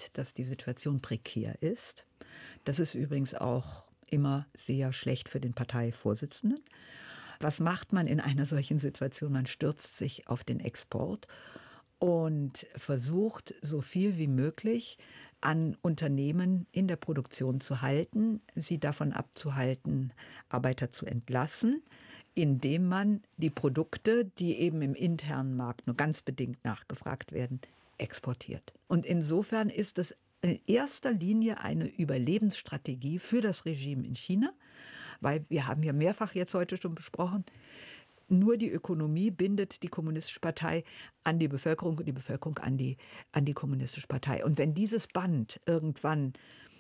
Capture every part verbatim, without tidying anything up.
sieht, dass die Situation prekär ist. Das ist übrigens auch immer sehr schlecht für den Parteivorsitzenden. Was macht man in einer solchen Situation? Man stürzt sich auf den Export und versucht, so viel wie möglich an Unternehmen in der Produktion zu halten, sie davon abzuhalten, Arbeiter zu entlassen, indem man die Produkte, die eben im internen Markt nur ganz bedingt nachgefragt werden, exportiert. Und insofern ist es in erster Linie eine Überlebensstrategie für das Regime in China, weil wir haben ja mehrfach jetzt heute schon besprochen, nur die Ökonomie bindet die Kommunistische Partei an die Bevölkerung und die Bevölkerung an die, an die Kommunistische Partei. Und wenn dieses Band irgendwann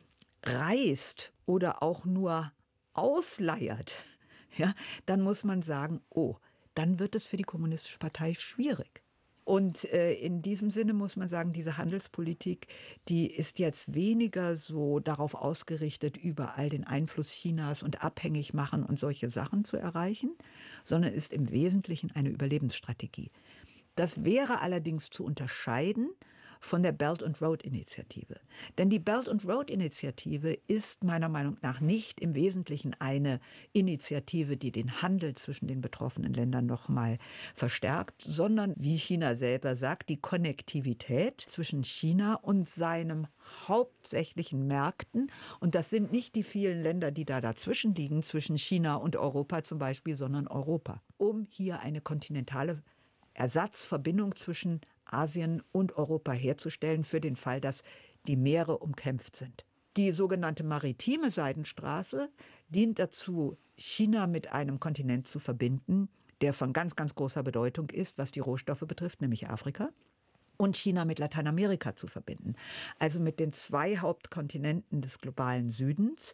reißt oder auch nur ausleiert, ja, dann muss man sagen, oh, dann wird es für die Kommunistische Partei schwierig. Und äh, in diesem Sinne muss man sagen, diese Handelspolitik, die ist jetzt weniger so darauf ausgerichtet, überall den Einfluss Chinas und abhängig machen und solche Sachen zu erreichen, sondern ist im Wesentlichen eine Überlebensstrategie. Das wäre allerdings zu unterscheiden von der Belt and Road Initiative. Denn die Belt and Road Initiative ist meiner Meinung nach nicht im Wesentlichen eine Initiative, die den Handel zwischen den betroffenen Ländern noch mal verstärkt, sondern, wie China selber sagt, die Konnektivität zwischen China und seinen hauptsächlichen Märkten. Und das sind nicht die vielen Länder, die da dazwischen liegen, zwischen China und Europa zum Beispiel, sondern Europa, um hier eine kontinentale Ersatzverbindung zwischen Asien und Europa herzustellen für den Fall, dass die Meere umkämpft sind. Die sogenannte maritime Seidenstraße dient dazu, China mit einem Kontinent zu verbinden, der von ganz, ganz großer Bedeutung ist, was die Rohstoffe betrifft, nämlich Afrika, und China mit Lateinamerika zu verbinden. Also mit den zwei Hauptkontinenten des globalen Südens,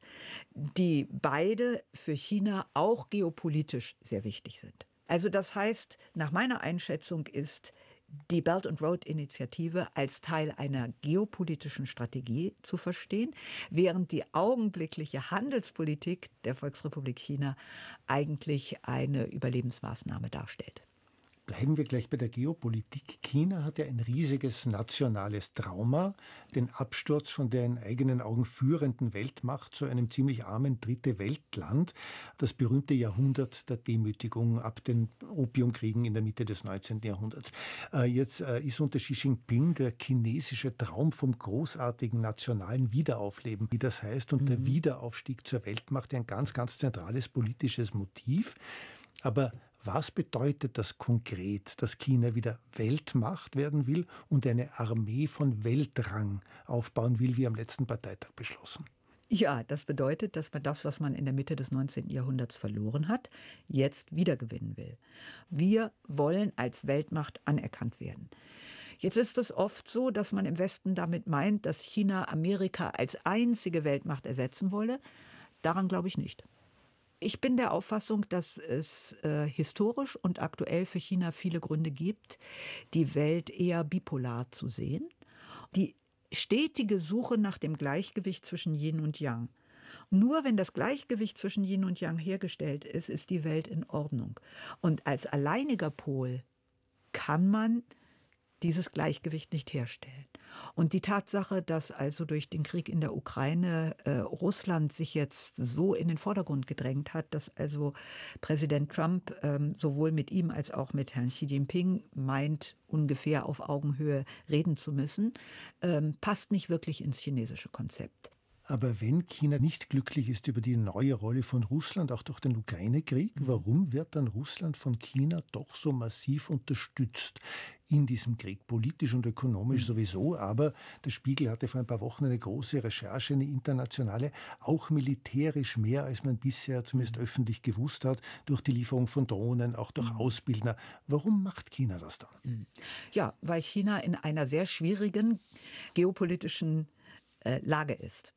die beide für China auch geopolitisch sehr wichtig sind. Also das heißt, nach meiner Einschätzung ist die Belt and Road Initiative als Teil einer geopolitischen Strategie zu verstehen, während die augenblickliche Handelspolitik der Volksrepublik China eigentlich eine Überlebensmaßnahme darstellt. Bleiben wir gleich bei der Geopolitik. China hat ja ein riesiges nationales Trauma, den Absturz von der in eigenen Augen führenden Weltmacht zu einem ziemlich armen Dritte-Welt-Land. Das berühmte Jahrhundert der Demütigung ab den Opiumkriegen in der Mitte des neunzehnten Jahrhunderts. Jetzt ist unter Xi Jinping der chinesische Traum vom großartigen nationalen Wiederaufleben, wie das heißt, und mhm. der Wiederaufstieg zur Weltmacht ein ganz, ganz zentrales politisches Motiv. Aber was bedeutet das konkret, dass China wieder Weltmacht werden will und eine Armee von Weltrang aufbauen will, wie am letzten Parteitag beschlossen? Ja, das bedeutet, dass man das, was man in der Mitte des neunzehnten Jahrhunderts verloren hat, jetzt wiedergewinnen will. Wir wollen als Weltmacht anerkannt werden. Jetzt ist es oft so, dass man im Westen damit meint, dass China Amerika als einzige Weltmacht ersetzen wolle. Daran glaube ich nicht. Ich bin der Auffassung, dass es äh, historisch und aktuell für China viele Gründe gibt, die Welt eher bipolar zu sehen. Die stetige Suche nach dem Gleichgewicht zwischen Yin und Yang. Nur wenn das Gleichgewicht zwischen Yin und Yang hergestellt ist, ist die Welt in Ordnung. Und als alleiniger Pol kann man dieses Gleichgewicht nicht herstellen. Und die Tatsache, dass also durch den Krieg in der Ukraine äh, Russland sich jetzt so in den Vordergrund gedrängt hat, dass also Präsident Trump ähm, sowohl mit ihm als auch mit Herrn Xi Jinping meint, ungefähr auf Augenhöhe reden zu müssen, ähm, passt nicht wirklich ins chinesische Konzept. Aber wenn China nicht glücklich ist über die neue Rolle von Russland, auch durch den Ukraine-Krieg, warum wird dann Russland von China doch so massiv unterstützt in diesem Krieg? Politisch und ökonomisch sowieso, aber der Spiegel hatte vor ein paar Wochen eine große Recherche, eine internationale, auch militärisch mehr, als man bisher zumindest öffentlich gewusst hat, durch die Lieferung von Drohnen, auch durch Ausbildner. Warum macht China das dann? Ja, weil China in einer sehr schwierigen geopolitischen äh, Lage ist.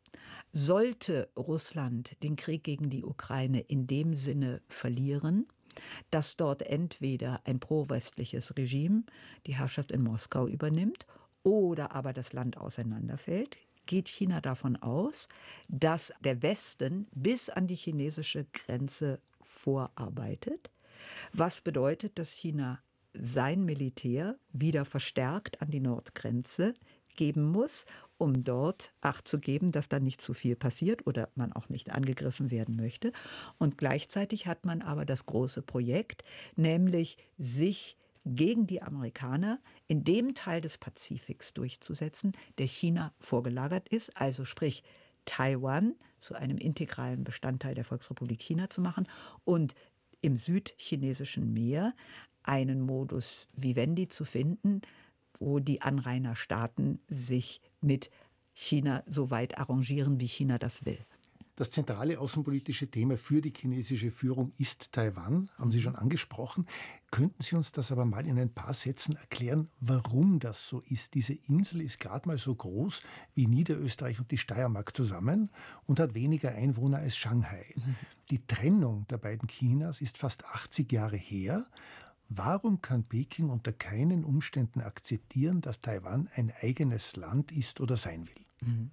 Sollte Russland den Krieg gegen die Ukraine in dem Sinne verlieren, dass dort entweder ein pro-westliches Regime die Herrschaft in Moskau übernimmt oder aber das Land auseinanderfällt, geht China davon aus, dass der Westen bis an die chinesische Grenze vorarbeitet, was bedeutet, dass China sein Militär wieder verstärkt an die Nordgrenze geben muss, um dort Acht zu geben, dass da nicht zu viel passiert oder man auch nicht angegriffen werden möchte. Und gleichzeitig hat man aber das große Projekt, nämlich sich gegen die Amerikaner in dem Teil des Pazifiks durchzusetzen, der China vorgelagert ist, also sprich Taiwan zu einem integralen Bestandteil der Volksrepublik China zu machen und im südchinesischen Meer einen Modus vivendi zu finden, wo die Anrainerstaaten sich mit China so weit arrangieren, wie China das will. Das zentrale außenpolitische Thema für die chinesische Führung ist Taiwan, haben Sie schon angesprochen. Könnten Sie uns das aber mal in ein paar Sätzen erklären, warum das so ist? Diese Insel ist gerade mal so groß wie Niederösterreich und die Steiermark zusammen und hat weniger Einwohner als Shanghai. Mhm. Die Trennung der beiden Chinas ist fast achtzig Jahre her. Warum kann Peking unter keinen Umständen akzeptieren, dass Taiwan ein eigenes Land ist oder sein will? Mhm.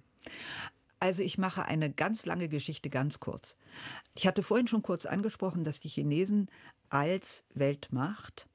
Also ich mache eine ganz lange Geschichte ganz kurz. Ich hatte vorhin schon kurz angesprochen, dass die Chinesen als Weltmacht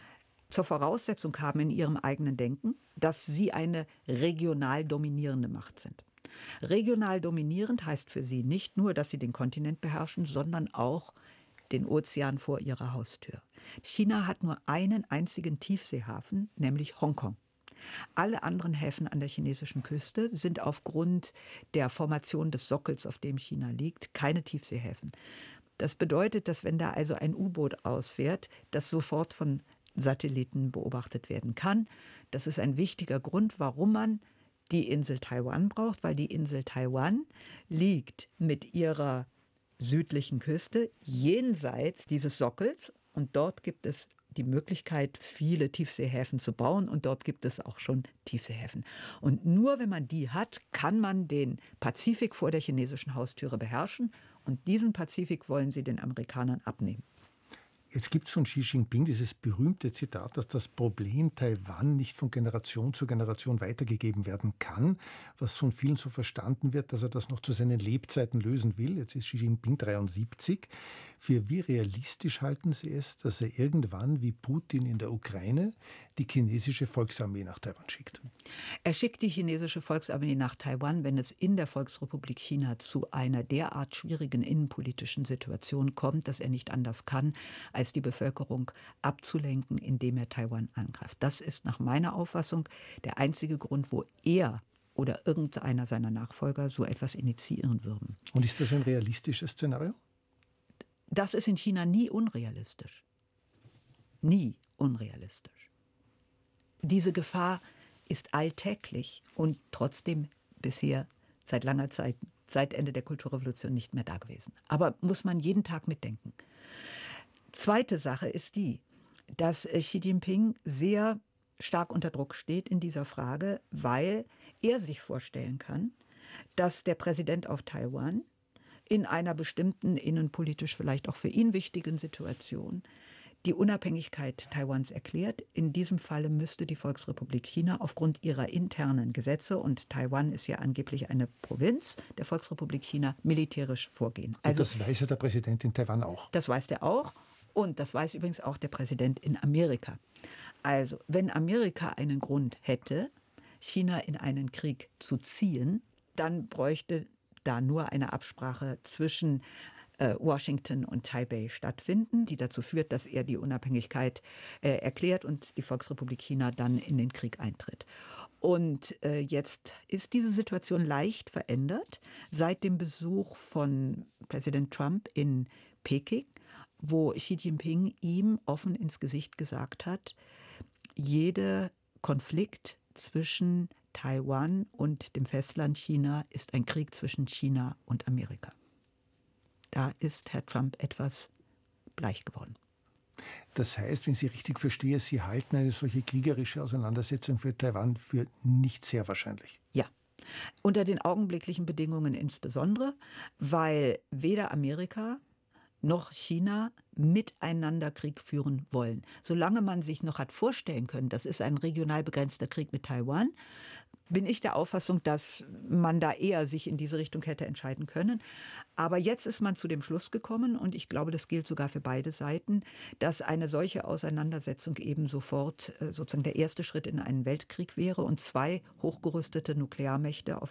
zur Voraussetzung haben in ihrem eigenen Denken, dass sie eine regional dominierende Macht sind. Regional dominierend heißt für sie nicht nur, dass sie den Kontinent beherrschen, sondern auch den Ozean vor ihrer Haustür. China hat nur einen einzigen Tiefseehafen, nämlich Hongkong. Alle anderen Häfen an der chinesischen Küste sind aufgrund der Formation des Sockels, auf dem China liegt, keine Tiefseehäfen. Das bedeutet, dass wenn da also ein U-Boot ausfährt, das sofort von Satelliten beobachtet werden kann. Das ist ein wichtiger Grund, warum man die Insel Taiwan braucht, weil die Insel Taiwan liegt mit ihrer südlichen Küste jenseits dieses Sockels und dort gibt es die Möglichkeit, viele Tiefseehäfen zu bauen und dort gibt es auch schon Tiefseehäfen. Und nur wenn man die hat, kann man den Pazifik vor der chinesischen Haustüre beherrschen und diesen Pazifik wollen sie den Amerikanern abnehmen. Jetzt gibt es von Xi Jinping dieses berühmte Zitat, dass das Problem Taiwan nicht von Generation zu Generation weitergegeben werden kann, was von vielen so verstanden wird, dass er das noch zu seinen Lebzeiten lösen will. Jetzt ist Xi Jinping dreiundsiebzig. Für wie realistisch halten Sie es, dass er irgendwann wie Putin in der Ukraine die chinesische Volksarmee nach Taiwan schickt? Er schickt die chinesische Volksarmee nach Taiwan, wenn es in der Volksrepublik China zu einer derart schwierigen innenpolitischen Situation kommt, dass er nicht anders kann, als die Bevölkerung abzulenken, indem er Taiwan angreift. Das ist nach meiner Auffassung der einzige Grund, wo er oder irgendeiner seiner Nachfolger so etwas initiieren würden. Und ist das ein realistisches Szenario? Das ist in China nie unrealistisch. Nie unrealistisch. Diese Gefahr ist alltäglich und trotzdem bisher seit langer Zeit, seit Ende der Kulturrevolution nicht mehr da gewesen. Aber muss man jeden Tag mitdenken. Zweite Sache ist die, dass Xi Jinping sehr stark unter Druck steht in dieser Frage, weil er sich vorstellen kann, dass der Präsident auf Taiwan in einer bestimmten innenpolitisch vielleicht auch für ihn wichtigen Situation die Unabhängigkeit Taiwans erklärt. In diesem Falle müsste die Volksrepublik China aufgrund ihrer internen Gesetze, und Taiwan ist ja angeblich eine Provinz der Volksrepublik China, militärisch vorgehen. Also, und das weiß ja der Präsident in Taiwan auch. Das weiß er auch. Und das weiß übrigens auch der Präsident in Amerika. Also, wenn Amerika einen Grund hätte, China in einen Krieg zu ziehen, dann bräuchte da nur eine Absprache zwischen äh, Washington und Taipei stattfinden, die dazu führt, dass er die Unabhängigkeit äh, erklärt und die Volksrepublik China dann in den Krieg eintritt. Und äh, jetzt ist diese Situation leicht verändert seit dem Besuch von Präsident Trump in Peking, wo Xi Jinping ihm offen ins Gesicht gesagt hat, jeder Konflikt zwischen Taiwan und dem Festland China ist ein Krieg zwischen China und Amerika. Da ist Herr Trump etwas bleich geworden. Das heißt, wenn ich Sie richtig verstehe, Sie halten eine solche kriegerische Auseinandersetzung für Taiwan für nicht sehr wahrscheinlich. Ja, unter den augenblicklichen Bedingungen insbesondere, weil weder Amerika noch China miteinander Krieg führen wollen. Solange man sich noch hat vorstellen können, das ist ein regional begrenzter Krieg mit Taiwan, bin ich der Auffassung, dass man da eher sich in diese Richtung hätte entscheiden können. Aber jetzt ist man zu dem Schluss gekommen, und ich glaube, das gilt sogar für beide Seiten, dass eine solche Auseinandersetzung eben sofort äh, sozusagen der erste Schritt in einen Weltkrieg wäre und zwei hochgerüstete Nuklearmächte auf